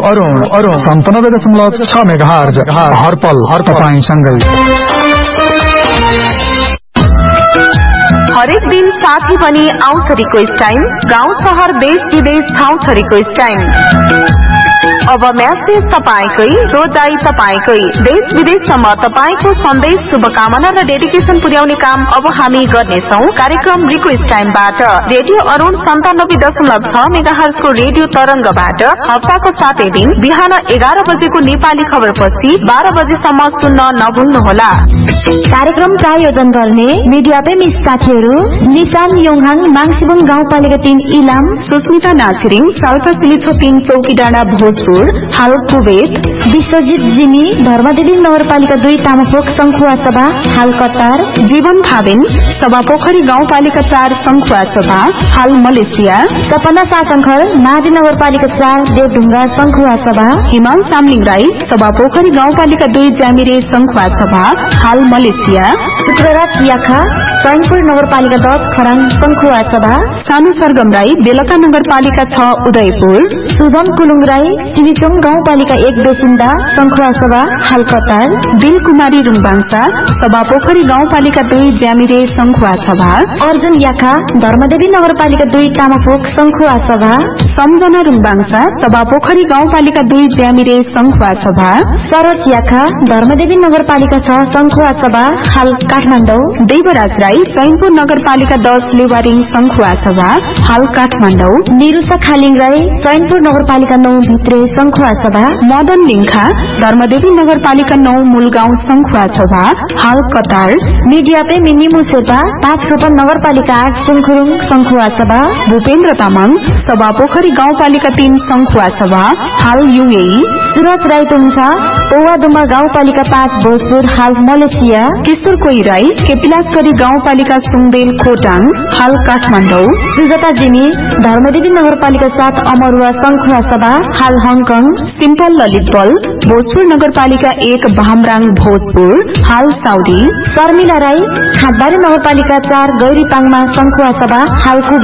Arun 97.6 megahertz हरपल तपाईंसँगै। हरेक दिन साथी पनि आउँछ रिक्वेस्ट टाइम, गाउँ शहर देश विदेश ठाउँ छ रिक्वेस्ट टाइम। अब म्यासेज तपाईकै, रोजाई तपाईकै, देश विदेशसम्म तपाईको सन्देश, शुभकामना र डेडिकेसन पुर्याउने काम अब हामी गर्नेछौ कार्यक्रम रिक्वेस्ट टाइमबाट। रेडियो अरुण 97.6 मेगाहर्जको रेडियो तरंगबाट हप्ताको 7 दिन बिहान 11 बजेको नेपाली खबरपछि 12 बजेसम्म सुन्न नभुल्नुहोला। कार्यक्रम प्रायोजन गर्ने मिडिया प्रेमी साथीहरू निशान योङहाङ माङसिबुङ गाउँपालिका 3 इलाम, सुस्मिता नाछिरिङ सालपासिली 3 चौकीडाँडा भोजपुर हाल कुवेत, विश्वजित जिनी धर्मदेवी नगरपालिका 2 तामापोख संखुवा सभा हाल कतार, जीवन भावेन सभापोखरी गाउँपालिका 4 संखुवा सभा हाल मलेसिया, सपना सासंखर नादी नगरपालिका 4 देवढुङ्गा संखुवा सभा, हिमाल सामलिङ राई सभापोखरी गाउँपालिका 2 ज्यामिरे संखुवा सभा हाल मलेसिया, शुक्रराज याखा चैनपुर नगरपालिका 10 खराङ संखुवा सभा, सानु सरगम राई बेलका नगरपालिका 6 उदयपुर, सुजन कुलुङ राई सिविचोङ गाउँपालिका 1 बेसिन्दा संखुवा सभा हाल कतार, दिल कुमारी रुङबाङसा सभापोखरी गाउँपालिका 2 ज्यामिरे संखुवा सभा, अर्जुन याखा धर्मदेवी नगरपालिका 2 तामापोख संखुवा सभा, सम्झना रुङबाङसा सभापोखरी गाउँपालिका 2 ज्यामिरे संखुवा सभा, सरोज याखा धर्मदेवी नगरपालिका 6 संखुवा सभा हाल काठमाडौँ, देवराज राई चैनपुर नगरपालिका 10 लेवारिङ संखुवा सभा हाल काठमाडौँ, निरुषा खालिङ राई चैनपुर नगरपालिका 9 भित्रे संखुवा सभा, मदन लिङ्खा धर्मदेवी नगरपालिका 9 मूलगाउँ संखुवा सभा हाल कतार, मिडिया प्रेमी निमु शेर्पा 5 रोपन नगरपालिका 8 सुनखुरुङ संखुवा सभा, भूपेन्द्र तामाङ सभापोखरी गाउँपालिका 3 संखुवा सभा हाल युएई, सुरज राई तुङसा ओवादुमा गाउँपालिका 5 भोजपुर हाल मलेसिया, किशोर कोई राई केपिलासगढी गाउँपालिका सुङदेल खोटाङ हाल काठमाडौँ, सुजता जिनी धर्मदेवी नगरपालिका 7 अमरुवा संखुवा सभा हाल हङकङ, सिम्पल ललित बल भोजपुर नगरपालिका 1 भामराङ भोजपुर हाल साउदी, शर्मिला राई खातबारी नगरपालिका 4 गैरीपाङमा संखुवा सभा हाल